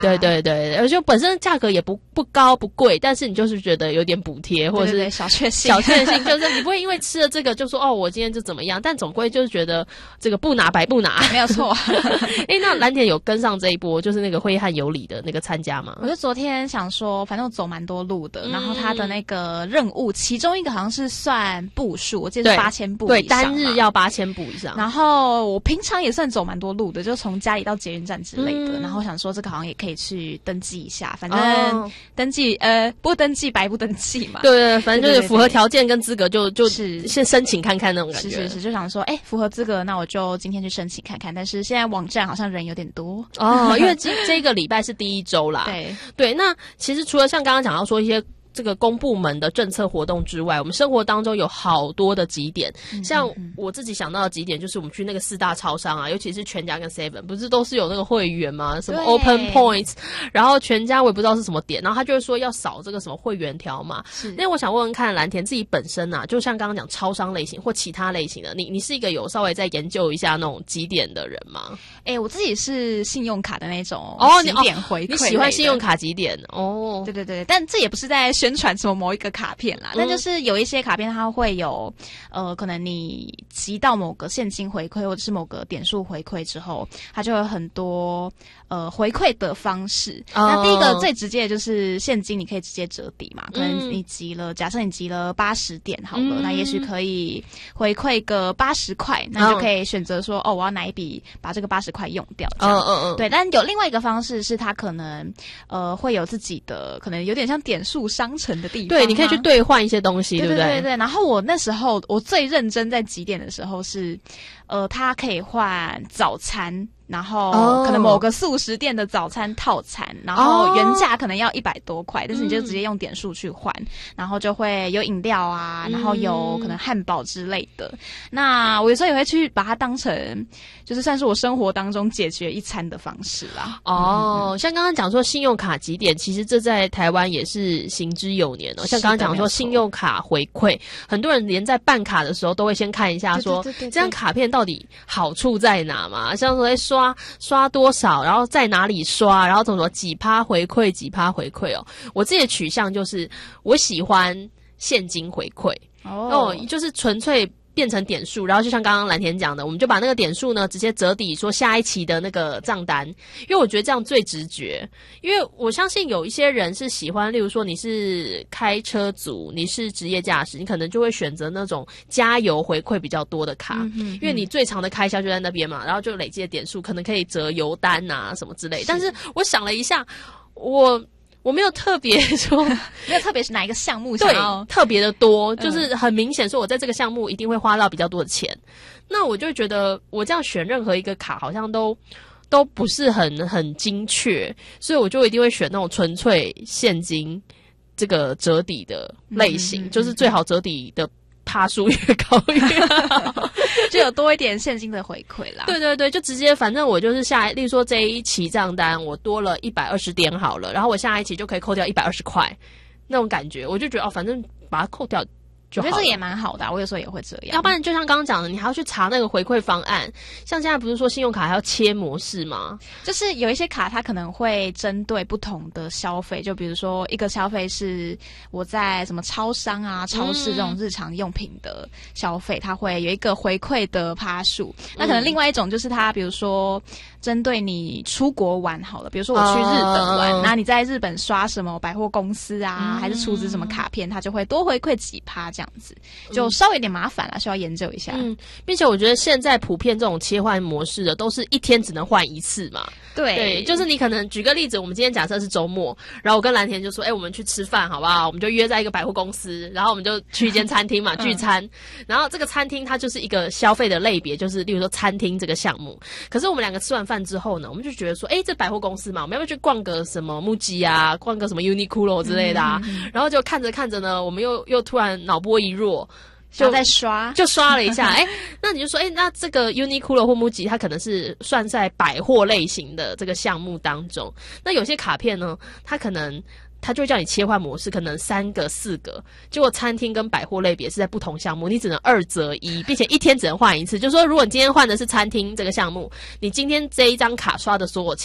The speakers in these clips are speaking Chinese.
对对对，而且本身价格也不高不贵，但是你就是觉得有点补贴，或者是对对对小确幸， 小确幸就是你不会因为吃了这个就说哦，我今天就怎么样，但总归就是觉得这个不拿白不拿， 没有错。 那蓝田有跟上这一波，就是那个挥汗有礼的那个参加吗？ 我就昨天想说，反正我走蛮多路的，然后他的那个任务，其中一个好像是算步数，我记得是8000步以上， 对，单日要8000步以上。 然后我平常也算走蛮多路的，就从家里到捷运站之类的。然后想说这个好像也可以去登记一下，反正登记不登记白不登记嘛。 对对，反正就是符合条件跟资格就是先申请看看那种感觉。 是，就想说符合资格，那我就今天去申请看看。但是现在网站好像人有点多因为这个礼拜是第一周啦。对，那其实除了像刚刚讲到说一些这个公部门的政策活动之外，我们生活当中有好多的集点，像我自己想到的集点就是我们去那个4大超商啊，尤其是全家跟 Seven， 不是都是有那个会员吗？什么 Open Points， 然后全家我也不知道是什么点，然后他就会说要扫这个什么会员条码。因为我想问问看蓝田自己本身啊，就像刚刚讲超商类型或其他类型的，你是一个有稍微在研究一下那种集点的人吗？ 我自己是信用卡的那种集点回馈， 你喜欢信用卡集点对，但这也不是在宣传什么某一个卡片啦，但就是有一些卡片它会有可能你集到某个现金回馈或者是某个点数回馈之后，它就有很多回馈的方式。那第一个最直接的就是现金，你可以直接折抵嘛，可能你集了，假设你集了80点好了，那也许可以回馈个80块，那你就可以选择说我要哪一笔把这个80块用掉这样。对，但有另外一个方式是它可能会有自己的可能有点像点数商城的地方， 对，你可以去兑换一些东西，对不对？ 对。然后我那时候我最认真在集点的时候是，它可以换早餐。然后可能某个素食店的早餐套餐，然后原价可能要100多块，但是你就直接用点数去换，然后就会有饮料啊，然后有可能汉堡之类的。那我有时候也会去把它当成就是算是我生活当中解决一餐的方式啦。 像刚刚讲说信用卡集点，其实这在台湾也是行之有年像刚刚讲说信用卡回馈，很多人连在办卡的时候都会先看一下说这张卡片到底好处在哪嘛，像说刷多少，然后在哪里刷，然后怎么几%回馈几%回馈我自己的取向就是我喜欢现金回馈就是纯粹变成点数，然后就像刚刚蓝田讲的，我们就把那个点数呢直接折抵说下一期的那个账单，因为我觉得这样最直觉。因为我相信有一些人是喜欢，例如说你是开车族，你是职业驾驶，你可能就会选择那种加油回馈比较多的卡，因为你最长的开销就在那边嘛，然后就累积的点数可能可以折油单啊什么之类。但是我想了一下，我没有特别说， 没有特别是哪一个项目想要特别的多，就是很明显说我在这个项目一定会花到比较多的钱。那我就觉得我这样选任何一个卡好像都不是很精确，所以我就一定会选那种纯粹现金这个折抵的类型，就是最好折抵的趴数越高越好。 就有多一点现金的回馈啦。 对，就直接反正我就是例如说这一期账单我多了120点好了，然后我下一期就可以扣掉120块，那种感觉我就觉得反正把它扣掉就好了。 我觉得这个也蛮好的我有时候也会这样。 要不然就像刚刚讲的，你还要去查那个回馈方案，像现在不是说信用卡还要切模式吗？ 就是有一些卡它可能会针对不同的消费，就比如说一个消费是我在什么超商啊超市这种日常用品的消费，它会有一个回馈的趴数。那可能另外一种就是它比如说针对你出国玩好了，比如说我去日本玩，那你在日本刷什么百货公司啊还是储值什么卡片，它就会多回馈几趴这样子，就稍微有点麻烦啦，需要研究一下。 并且我觉得现在普遍这种切换模式的都是一天只能换一次嘛。对，就是你可能举个例子，我们今天假设是周末，然后我跟蓝田就说我们去吃饭好不好，我们就约在一个百货公司，然后我们就去一间餐厅嘛聚餐，然后这个餐厅它就是一个消费的类别，就是例如说餐厅这个项目。可是我们两个吃完饭之后呢，我们就觉得说这百货公司嘛，我们要不要去逛个什么 MUJI 啊，逛个什么 Uniqlo 之类的啊，然后就看着看着呢，我们又突然脑波一弱， 就在刷了一下那你就说那这个 Uniqlo 或 MUJI 它可能是算在百货类型的这个项目当中，那有些卡片呢它就会叫你切换模式，可能3个4个，结果餐厅跟百货类别是在不同项目，你只能2择1，并且一天只能换一次。就是说如果你今天换的是餐厅这个项目，你今天这一张卡刷的所有钱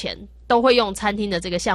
都会用餐厅的这个项